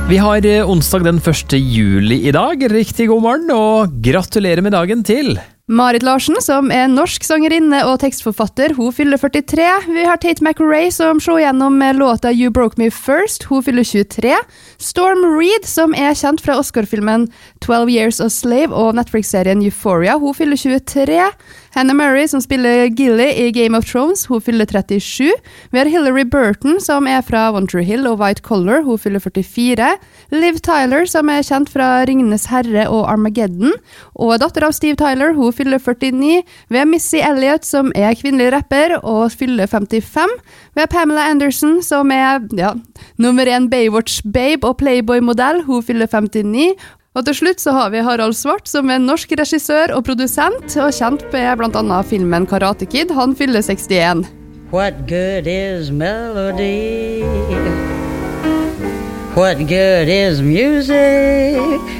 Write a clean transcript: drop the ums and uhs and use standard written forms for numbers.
Vi har onsdag den 1. juli I dag. Riktig god morgen, og gratulerer med dagen til Marit Larsen, som norsk sangerinne og tekstforfatter, hun fyller 43. Vi har Tate McRae, som slår gjennom med låta You Broke Me First, hun fyller 23. Storm Reid, som kjent fra Oscar-filmen 12 Years a Slave og Netflix-serien Euphoria, hun fyller 23. Hannah Murray, som spiller Gilly I Game of Thrones, hun fyller 37. Vi har Hilary Burton, som fra One Tree Hill og White Collar, hun fyller 44. Liv Tyler, som kjent fra Ringenes Herre og Armageddon, og datter av Steve Tyler, hun fyller 49. Vi har Missy Elliott, som kvinnelig rapper, og fyller 55. Vi har Pamela Anderson, som nummer 1 Baywatch-babe og Playboy-modell, hun fyller 59. Og til slutt så har vi Harald Svart, som norsk regissør og produsent, og kjent med blant annet filmen Karate Kid. Han fyller 61. What good is melody? What good is music